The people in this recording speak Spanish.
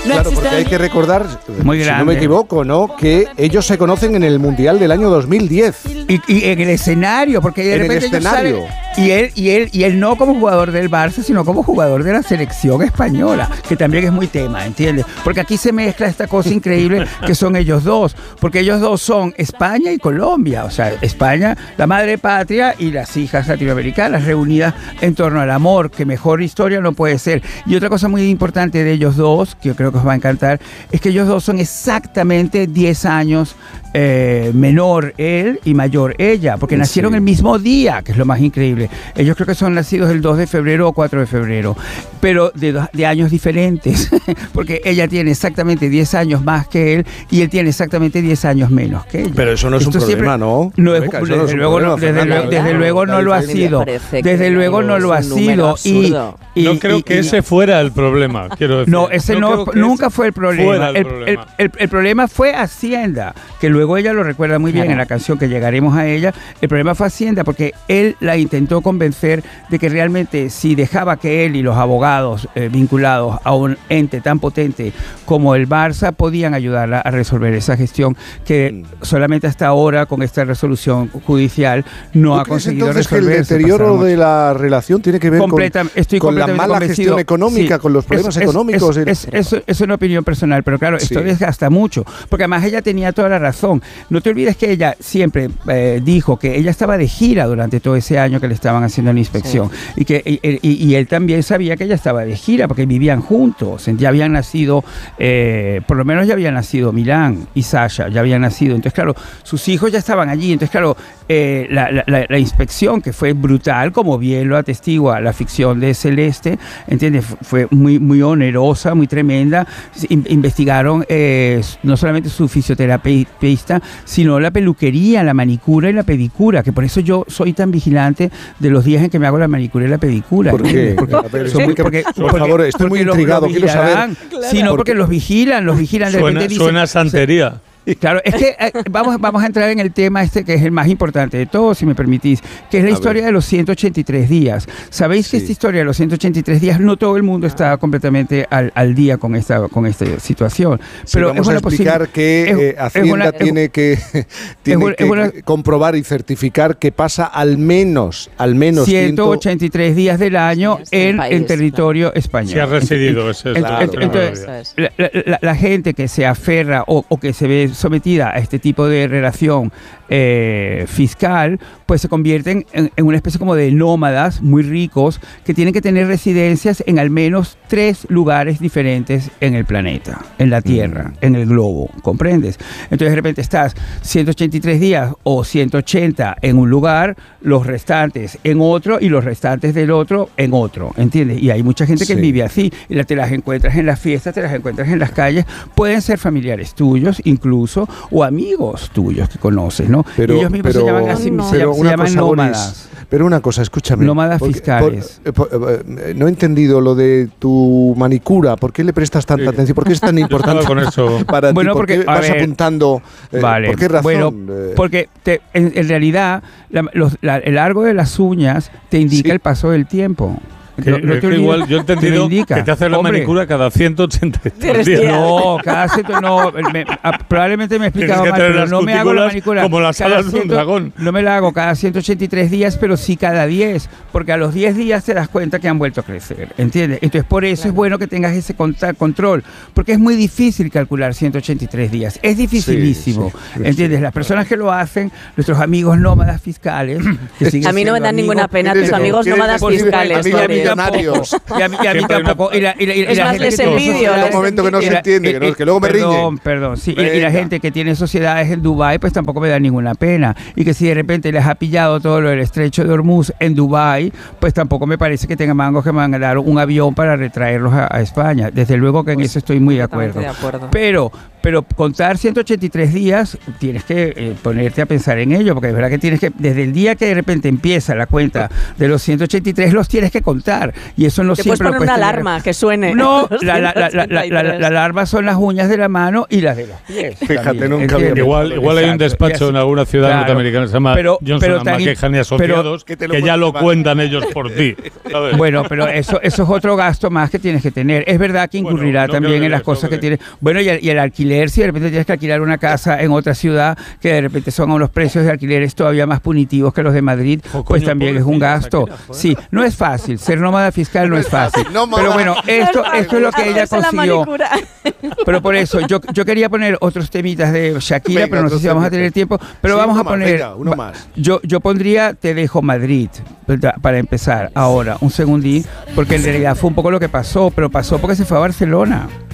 Claro, porque hay que recordar, Muy si grande. no me equivoco, ¿no? Que ellos se conocen en el Mundial del año 2010. Y en el escenario, porque de En el repente ellos escenario. salen, y él no como jugador del Barça, sino como jugador de la selección española, que también es muy tema, ¿entiendes? Porque aquí se mezcla esta cosa increíble que son ellos dos, porque ellos dos son España y Colombia, o sea, España, la madre patria, y las hijas latinoamericanas reunidas en torno al amor, que mejor historia no puede ser. Y otra cosa muy importante de ellos dos, que yo creo que os va a encantar, es que ellos dos son exactamente 10 años menor él y mayor ella, porque nacieron el mismo día, que es lo más increíble. Ellos creo que son nacidos el 2 de febrero o 4 de febrero, pero de años diferentes, porque ella tiene exactamente 10 años más que él y él tiene exactamente 10 años menos que ella. Pero eso no es un problema, ¿no? No es, Rebeca, eso no es desde un luego, problema, Fernando. desde luego no lo ha sido. Desde luego no lo ha sido. No creo que ese fuera el problema, quiero decir. No, ese nunca fue el problema. El problema fue Hacienda, que luego ella lo recuerda muy bien en la canción, que llegaremos a ella. El problema fue Hacienda, porque él la intentó convencer de que realmente si dejaba que él y los abogados vinculados a un ente tan potente como el Barça podían ayudarla a resolver esa gestión que solamente hasta ahora, con esta resolución judicial, no ha conseguido entonces resolver. que el deterioro de la relación tiene que ver con la mala gestión económica, sí, con los problemas económicos? Es una opinión personal, pero claro, esto desgasta mucho, porque además ella tenía toda la razón. No te olvides que ella siempre dijo que ella estaba de gira durante todo ese año que le estaban haciendo la inspección, y él también sabía que ella estaba de gira porque vivían juntos, ya habían nacido, por lo menos ya habían nacido Milán y Sasha, ya habían nacido, entonces claro, sus hijos ya estaban allí, entonces claro, la inspección, que fue brutal, como bien lo atestigua la ficción de Celeste, ¿entiendes? Fue muy onerosa, muy tremenda. Investigaron no solamente su fisioterapeuta, sino la peluquería, la manicura y la pedicura, que por eso yo soy tan vigilante de los días en que me hago la manicura y la pedicura. ¿Por qué? Por favor, estoy muy intrigado, quiero saber. Sino porque los vigilan de repente dicen, suena santería. Claro, es que vamos a entrar en el tema que es el más importante de todos, si me permitís, que es la historia de los 183 días. Sabéis que esta historia de los 183 días, no todo el mundo está completamente al día con esta situación. Pero vamos a explicar que Hacienda tiene que comprobar y certificar que pasa al menos 183 días del año en territorio español. Se ha residido. Entonces, la gente que se aferra o que se ve sometida a este tipo de relación fiscal, pues se convierten en una especie como de nómadas muy ricos que tienen que tener residencias en al menos 3 lugares diferentes en el planeta, en la Tierra, en el globo, ¿comprendes? Entonces de repente estás 183 días o 180 en un lugar, los restantes en otro y los restantes del otro en otro, ¿entiendes? Y hay mucha gente que vive así, y te las encuentras en las fiestas, te las encuentras en las calles, pueden ser familiares tuyos incluso, o amigos tuyos que conoces, ¿no? Pero, ellos mismos se llaman así, se llaman nómadas. Pero una cosa, escúchame. Nómadas fiscales. No he entendido lo de tu manicura. ¿Por qué le prestas tanta atención? ¿Por qué es tan importante con eso para ti? ¿Por qué vas apuntando? Vale. ¿Por qué razón? Bueno, porque en realidad el largo de las uñas te indica el paso del tiempo. Igual yo he entendido que te haces la manicura cada 183 días. No, cada probablemente me he explicado mal, pero no me hago la manicura como las alas de un dragón. No me la hago cada 183 días, pero sí cada 10, porque a los 10 días te das cuenta que han vuelto a crecer, ¿entiendes? Entonces por eso es bueno que tengas ese control, porque es muy difícil calcular 183 días, es dificilísimo, ¿entiendes? Las personas que lo hacen, nuestros amigos nómadas fiscales, que a mí no me dan ninguna pena tus amigos nómadas fiscales. Y a mí tampoco. Es más, les envidio. Un momento que no se entiende, que luego me riñen. Perdón, sí. Y la gente que tiene sociedades en Dubái, pues tampoco me da ninguna pena. Y que si de repente les ha pillado todo lo del estrecho de Hormuz en Dubái, pues tampoco me parece que tengan mangos que me van a dar un avión para retraerlos a España. Desde luego que en eso estoy muy de acuerdo. Pero pero contar 183 días tienes que ponerte a pensar en ello, porque es verdad que tienes que, desde el día que de repente empieza la cuenta de los 183, los tienes que contar. Y eso no siempre puedes poner una alarma que suene. No, la alarma son las uñas de la mano y las de los pies. Fíjate, nunca vi. Igual hay un despacho en alguna ciudad norteamericana que se llama Johnson & McKehan y Asociados, que ya lo cuentan ellos por ti. Bueno, pero eso es otro gasto más que tienes que tener. Es verdad que incurrirá también en las cosas que tienes. Bueno, y el alquiler, si de repente tienes que alquilar una casa en otra ciudad, que de repente son a unos precios de alquileres todavía más punitivos que los de Madrid, pues también es un gasto. Sí, no es fácil. Ser nómada fiscal no es fácil. Pero bueno, esto es lo que ella consiguió. Pero por eso, yo quería poner otros temitas de Shakira, pero no sé si vamos a tener tiempo. Pero vamos a poner. Uno más. Yo pondría Te dejo Madrid, para empezar. Ahora, un segundín, porque en realidad fue un poco lo que pasó, pero pasó porque se fue a Barcelona.